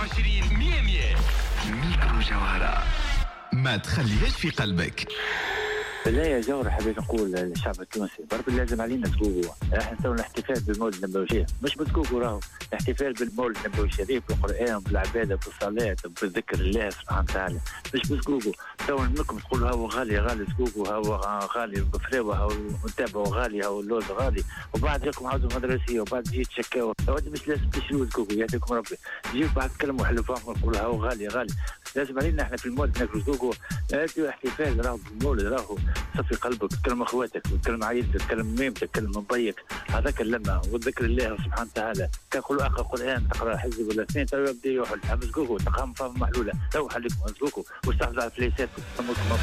25 100 ميكرو جوهرة ما تخليهاش في قلبك. لا يا جوهر، حبيت نقول للشعب التونسي بربي لازم علينا تقوقوا. راح نسوي الاحتفال بالمولد النبوي الشريف، مش بتقوقوا راهو الاحتفال بالمولد النبوي الشريف، بالقرآن بالعبادة بالصلاة بالذكر الله سبحانه وتعالى. مش بتقوقوا تو منكم تقولوا هو غالي غالي تقوقوا، هو غالي بفراوة، هو نتابعوا غالي، هو اللوز غالي، وبعد جاكم عاودوا مدرسية، وبعد جيت شكاوى. مش لازم تشيلوا تقوقوا يهديكم ربي. جيوا بعد تكلموا حلو فاهمكم تقولوا هو غالي غالي. لازم علينا احنا في المولد ناكلوا تقوقوا. احتفال راهو بالمولد، راهو صفي قلبك، تكلم اخواتك وتكلم عائلتك، تكلم ميمتك، تكلم مبيك، هذاك اللمه وذكر الله سبحانه وتعالى. كنقولوا اقرا قران، تقرا حزب ولا اثنين، تو يبدا يوحل امسكوكوا تقام فهم محلوله، روح عليكم امسكوكوا واستحفظوا على فليساتكم.